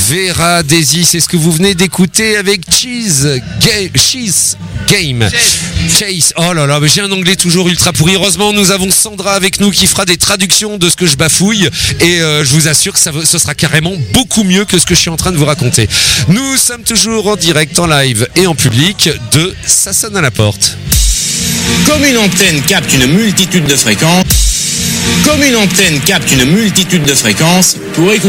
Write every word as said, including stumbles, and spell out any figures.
Vera Daisy, c'est ce que vous venez d'écouter avec Cheese Game. Cheese Game. Chase. Oh là là, mais j'ai un anglais toujours ultra pourri. Heureusement, nous avons Sandra avec nous qui fera des traductions de ce que je bafouille. Et euh, je vous assure que ça, ce sera carrément beaucoup mieux que ce que je suis en train de vous raconter. Nous sommes toujours en direct, en live et en public de Ça sonne à la porte. Comme une antenne capte une multitude de fréquences, comme une antenne capte une multitude de fréquences, pour écouter